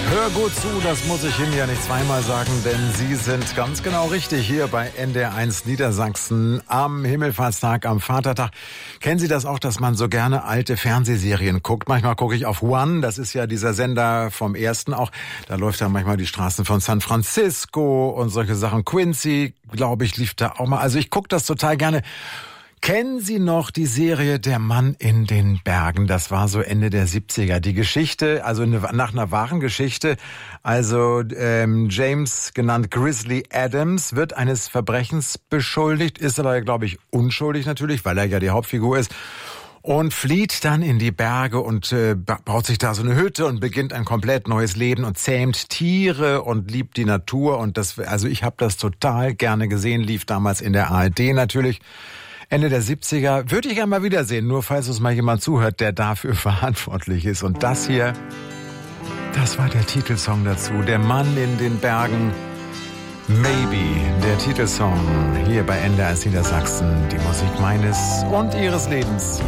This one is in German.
Hör gut zu, das muss ich Ihnen ja nicht zweimal sagen, denn Sie sind ganz genau richtig hier bei NDR1 Niedersachsen am Himmelfahrtstag, am Vatertag. Kennen Sie das auch, dass man so gerne alte Fernsehserien guckt? Manchmal gucke ich auf One, das ist ja dieser Sender vom Ersten auch. Da läuft ja manchmal die Straßen von San Francisco und solche Sachen. Quincy, glaube ich, lief da auch mal. Also ich gucke das total gerne. Kennen Sie noch die Serie Der Mann in den Bergen? Das war so Ende der 70er. Die Geschichte, also nach einer wahren Geschichte. Also James, genannt Grizzly Adams, wird eines Verbrechens beschuldigt, ist aber, glaube ich, unschuldig natürlich, weil er ja die Hauptfigur ist. Und flieht dann in die Berge und baut sich da so eine Hütte und beginnt ein komplett neues Leben und zähmt Tiere und liebt die Natur. Und das, also ich habe das total gerne gesehen, lief damals in der ARD natürlich. Ende der 70er, würde ich gerne mal wiedersehen, nur falls uns mal jemand zuhört, der dafür verantwortlich ist. Und das hier, das war der Titelsong dazu, Der Mann in den Bergen, Maybe, der Titelsong hier bei NDR Niedersachsen, die Musik meines und Ihres Lebens.